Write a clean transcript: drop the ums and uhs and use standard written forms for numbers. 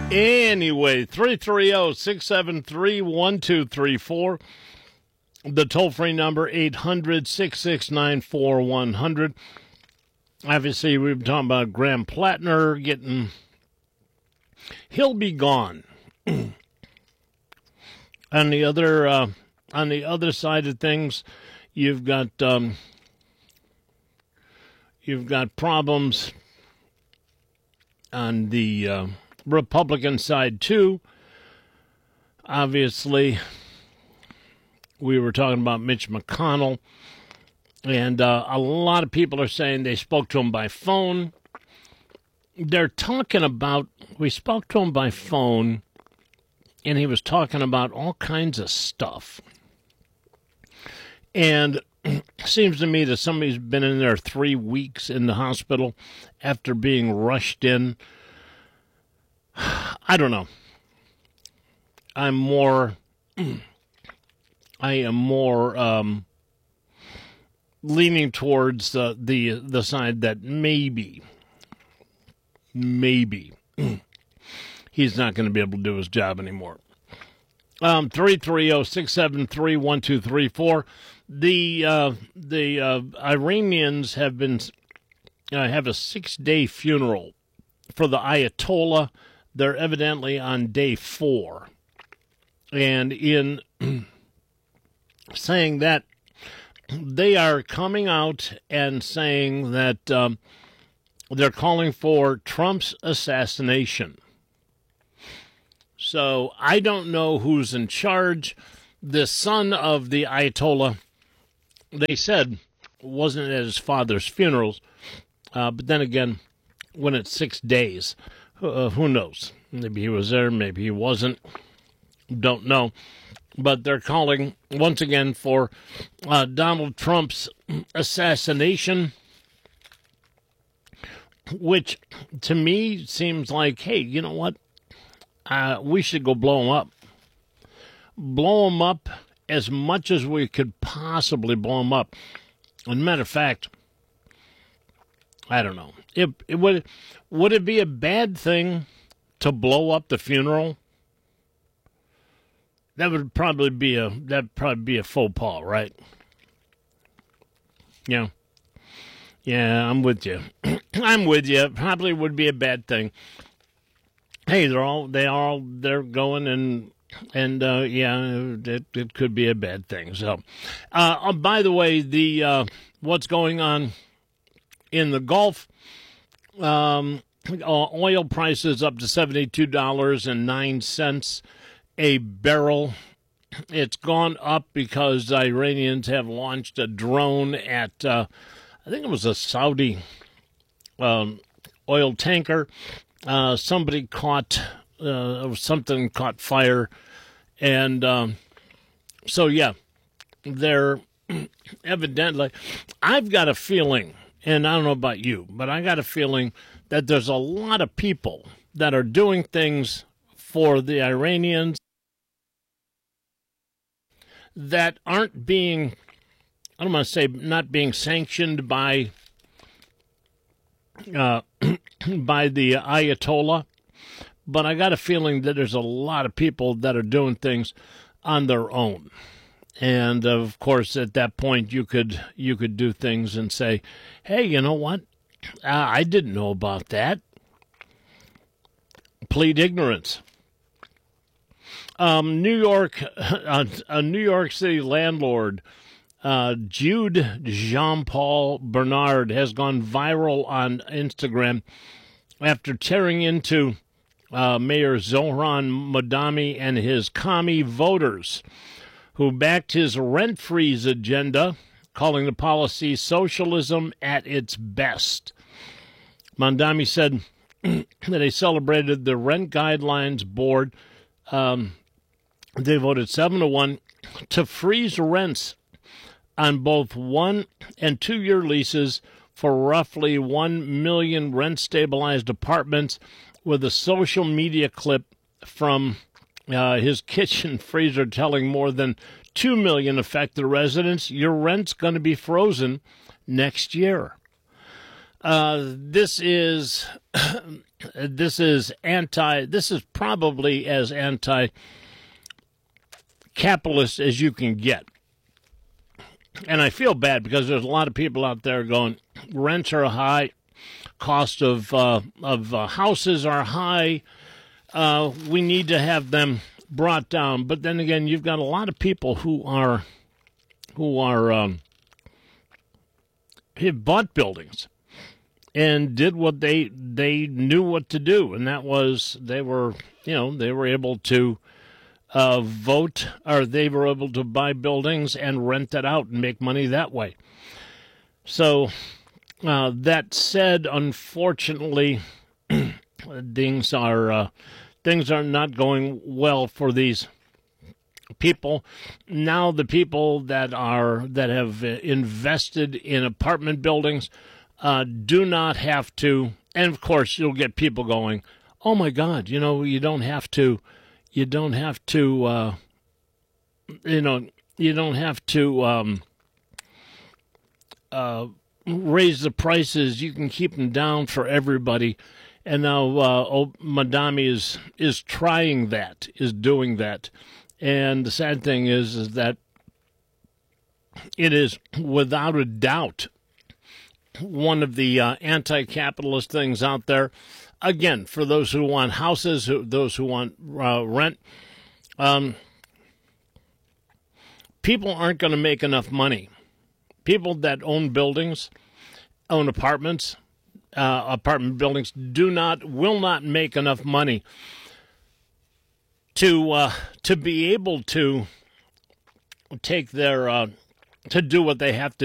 Anyway, 330-673-1234. The toll-free number, 800-669-4100. Obviously, we've been talking about Graham Plattner getting... He'll be gone. On the other side of things, you've got problems on the Republican side too. Obviously, we were talking about Mitch McConnell, and a lot of people are saying they spoke to him by phone. They're talking about, we spoke to him by phone, and he was talking about all kinds of stuff. And it seems to me that somebody's been in there 3 weeks in the hospital after being rushed in. I don't know. I am more leaning towards the side that maybe he's not going to be able to do his job anymore. 330-673-1234. The Iranians have been have a 6-day funeral for the Ayatollah. They're evidently on day 4. And in saying that, they are coming out and saying that they're calling for Trump's assassination. So I don't know who's in charge. The son of the Ayatollah, they said, wasn't at his father's funerals. But then again, when it's 6 days, who knows? Maybe he was there, maybe he wasn't. Don't know. But they're calling, once again, for Donald Trump's assassination, which to me seems like, hey, you know what? We should go blow him up. Blow him up as much as we could possibly blow him up. As a matter of fact, I don't know. Would it be a bad thing to blow up the funeral? That'd probably be a faux pas, right? Yeah. Yeah, I'm with you. I'm with you. It probably would be a bad thing. Hey, they're going and yeah, it could be a bad thing. So, by the way, what's going on in the Gulf? Oil prices up to $72.09 a barrel. It's gone up because the Iranians have launched a drone at, I think it was a Saudi oil tanker. Something caught fire. And so, yeah, they're evidently, I've got a feeling, and I don't know about you, but I got a feeling that there's a lot of people that are doing things for the Iranians that aren't being, I don't want to say not being sanctioned by the Ayatollah, but I got a feeling that there's a lot of people that are doing things on their own. And of course, at that point, you could do things and say, hey, you know what? I didn't know about that. Plead ignorance. New York, a New York City landlord, Jude Jean-Paul Bernard, has gone viral on Instagram after tearing into Mayor Zohran Mamdani and his commie voters, who backed his rent freeze agenda, calling the policy socialism at its best. Mamdani said that he celebrated the Rent Guidelines Board. They voted 7-1 to freeze rents on both 1 and 2 year leases for roughly 1 million rent-stabilized apartments, with a social media clip from his kitchen freezer telling more than 2 million affected residents, your rent's going to be frozen next year. This is this is probably as anti-capitalist as you can get. And I feel bad because there's a lot of people out there going, rents are high, cost of houses are high. We need to have them brought down. But then again, you've got a lot of people who have bought buildings and did what they knew what to do, and that was they were able to vote, or they were able to buy buildings and rent it out and make money that way. So that said, unfortunately, things are not going well for these people. Now the people that have invested in apartment buildings do not have to, and of course you'll get people going, oh my God, you don't have to raise the prices. You can keep them down for everybody. And now Madami is trying that, is doing that. And the sad thing is that it is without a doubt one of the anti-capitalist things out there. Again, for those who want houses, those who want rent, people aren't going to make enough money. People that own buildings, own apartments, apartment buildings, will not make enough money to be able to take their to do what they have to